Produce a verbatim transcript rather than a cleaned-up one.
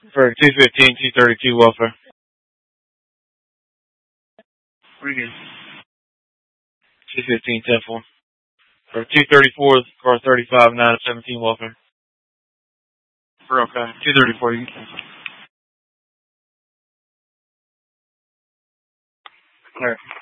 For two fifteen, two thirty-two welfare. Regan. two fifteen, ten four. For two thirty-four, car thirty-five, nine seventeen welfare. We're okay. two thirty-four, you can clear.